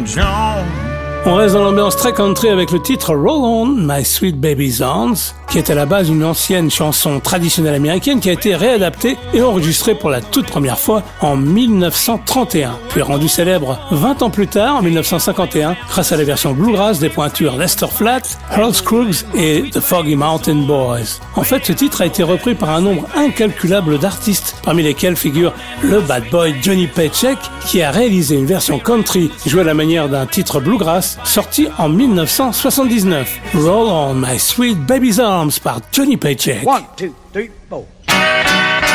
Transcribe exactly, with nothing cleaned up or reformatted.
John. On reste dans l'ambiance très country avec le titre Roll On, My Sweet Baby's Arms, qui est à la base une ancienne chanson traditionnelle américaine qui a été réadaptée et enregistrée pour la toute première fois en mille neuf cent trente et un, puis rendue célèbre vingt ans plus tard, en mille neuf cent cinquante et un, grâce à la version bluegrass des pointures Lester Flatt, Earl Scruggs et The Foggy Mountain Boys. En fait, ce titre a été repris par un nombre incalculable d'artistes, parmi lesquels figure le bad boy Johnny Paycheck, qui a réalisé une version country jouée à la manière d'un titre bluegrass sorti en mille neuf cent soixante-dix-neuf. Roll On My Sweet Baby's Arms par Johnny Paycheck. One, two, three, four.